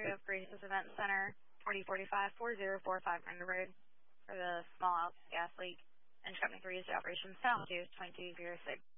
Secretary of Graces Event Center, 4045-4045 Grinder Road, for the small gas leak. And Company 3 is the operations. Sound 2206.